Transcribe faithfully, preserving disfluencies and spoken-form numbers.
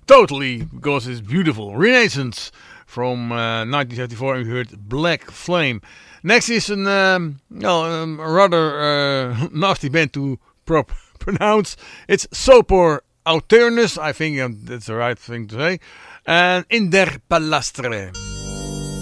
totally, because it's beautiful. Renaissance from uh, nineteen seventy-four, and we heard Black Flame. Next is an, um, well, um, a rather uh, nasty band to prop- pronounce. It's Sopor Auternus, I think um, that's the right thing to say, and In der Palastre.